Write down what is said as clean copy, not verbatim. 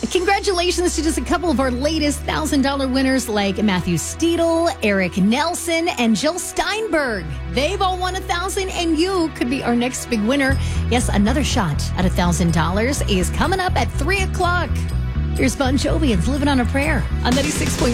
Congratulations to just a couple of our latest $1,000 winners like Matthew Steedle, Eric Nelson, and Jill Steinberg. They've all won $1,000, and you could be our next big winner. Yes, another shot at $1,000 is coming up at 3 o'clock. Here's Bon Jovi and Living on a Prayer on 96.1.